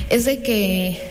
es de que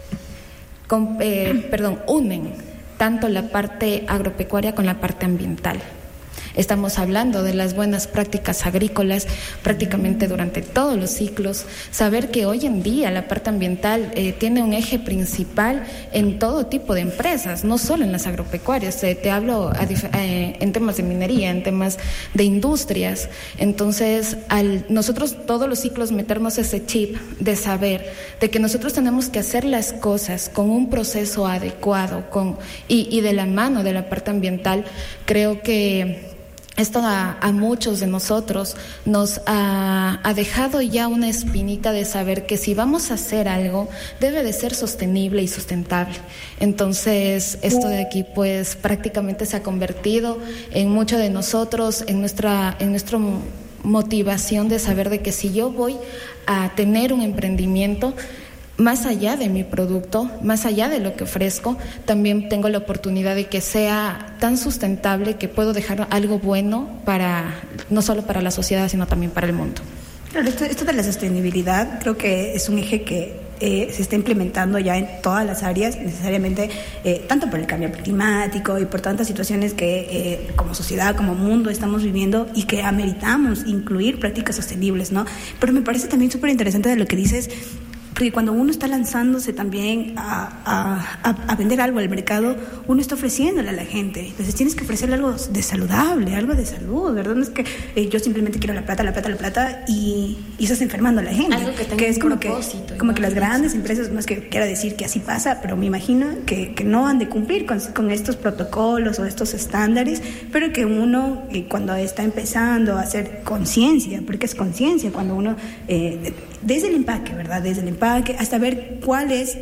unen tanto la parte agropecuaria con la parte ambiental. Estamos hablando de las buenas prácticas agrícolas prácticamente durante todos los ciclos. Saber que hoy en día la parte ambiental tiene un eje principal en todo tipo de empresas, no solo en las agropecuarias. Te hablo en temas de minería, en temas de industrias. Entonces, al nosotros todos los ciclos meternos ese chip de saber de que nosotros tenemos que hacer las cosas con un proceso adecuado y de la mano de la parte ambiental, creo que esto a muchos de nosotros nos ha dejado ya una espinita de saber que si vamos a hacer algo, debe de ser sostenible y sustentable. Entonces, esto de aquí pues prácticamente se ha convertido en mucho de nosotros, en nuestra motivación de saber de que si yo voy a tener un emprendimiento, más allá de mi producto, más allá de lo que ofrezco, también tengo la oportunidad de que sea tan sustentable que puedo dejar algo bueno no solo para la sociedad, sino también para el mundo. Claro, esto de la sostenibilidad creo que es un eje que se está implementando ya en todas las áreas, necesariamente tanto por el cambio climático y por tantas situaciones que como sociedad, como mundo estamos viviendo y que ameritamos incluir prácticas sostenibles, ¿no? Pero me parece también súper interesante de lo que dices, porque cuando uno está lanzándose también a vender algo al mercado, uno está ofreciéndole a la gente. Entonces tienes que ofrecerle algo de saludable, algo de salud, ¿verdad? No es que yo simplemente quiero la plata y estás enfermando a la gente. Algo que es como que las grandes empresas, no es que quiera decir que así pasa, pero me imagino que no han de cumplir con estos protocolos o estos estándares, pero que uno cuando está empezando a hacer conciencia, porque es conciencia cuando uno, desde el empaque, ¿verdad? Desde el empaque hasta ver cuál es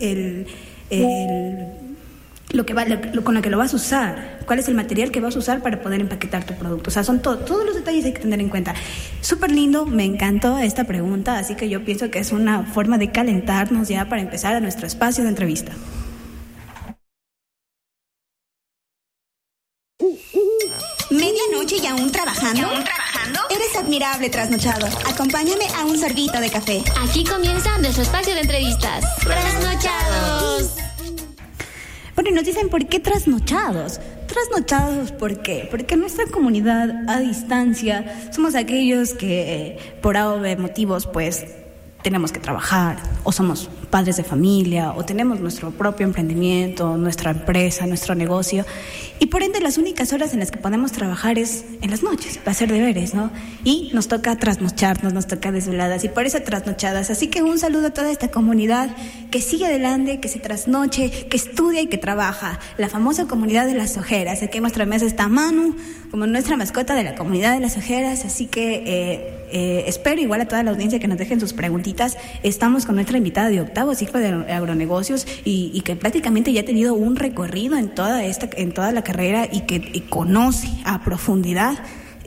con lo que lo vas a usar, cuál es el material que vas a usar para poder empaquetar tu producto. O sea, son todos los detalles hay que tener en cuenta. Súper lindo, me encantó esta pregunta, así que yo pienso que es una forma de calentarnos ya para empezar a nuestro espacio de entrevista. ¿Medianoche y aún trabajando? Eres admirable, trasnochado. Acompáñame a un sorbito de café. Aquí comienza nuestro espacio de entrevistas. ¡Trasnochados! Bueno, y nos dicen, ¿por qué trasnochados? Trasnochados, ¿por qué? Porque nuestra comunidad a distancia somos aquellos que por A o B motivos, pues, tenemos que trabajar, o somos padres de familia, o tenemos nuestro propio emprendimiento, nuestra empresa, nuestro negocio, y por ende las únicas horas en las que podemos trabajar es en las noches, para hacer deberes, ¿no? Y nos toca trasnocharnos, nos toca desveladas, y por eso trasnochadas. Así que un saludo a toda esta comunidad que sigue adelante, que se trasnoche, que estudia y que trabaja. La famosa comunidad de las ojeras. Aquí en nuestra mesa está Manu, como nuestra mascota de la comunidad de las ojeras, así que espero igual a toda la audiencia que nos dejen sus preguntitas. Estamos con nuestra invitada de octavo ciclo de agronegocios y que prácticamente ya ha tenido un recorrido en toda la carrera y que conoce a profundidad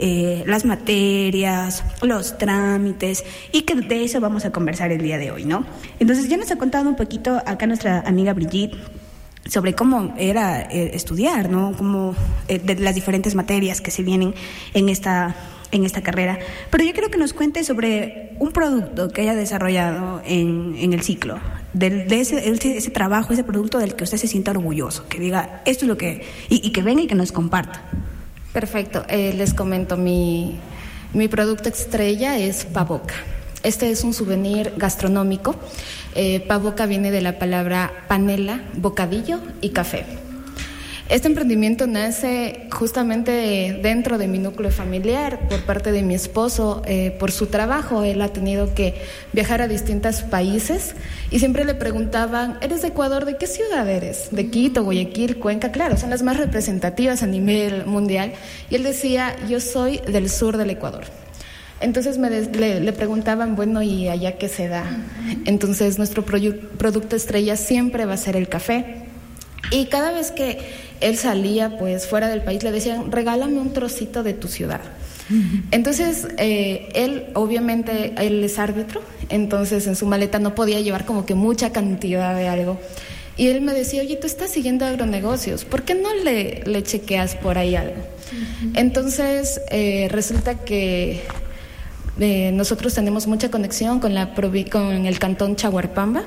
las materias, los trámites, y que de eso vamos a conversar el día de hoy, ¿no? Entonces ya nos ha contado un poquito acá nuestra amiga Brigitte sobre cómo era estudiar, ¿no? Cómo de las diferentes materias que se vienen en esta carrera. Pero yo quiero que nos cuente sobre un producto que haya desarrollado en el ciclo, de ese trabajo, ese producto del que usted se sienta orgulloso, que diga, esto es lo que... y que venga y que nos comparta. Perfecto. Les comento, mi producto estrella es Pavoca. Este es un souvenir gastronómico. Pavoca viene de la palabra panela, bocadillo y café. Este emprendimiento nace justamente dentro de mi núcleo familiar por parte de mi esposo. Por su trabajo él ha tenido que viajar a distintos países y siempre le preguntaban, ¿eres de Ecuador? ¿De qué ciudad eres? ¿De Quito, Guayaquil, Cuenca? Claro, son las más representativas a nivel mundial. Y él decía, yo soy del sur del Ecuador. Entonces le preguntaban, bueno, ¿y allá qué se da? Entonces nuestro producto estrella siempre va a ser el café. Y cada vez que él salía pues fuera del país le decían, regálame un trocito de tu ciudad. Entonces él obviamente él es árbitro, entonces en su maleta no podía llevar como que mucha cantidad de algo. Y él me decía, oye, tú estás siguiendo agronegocios, ¿por qué no le chequeas por ahí algo? Entonces resulta que nosotros tenemos mucha conexión con el cantón Chaguarpamba.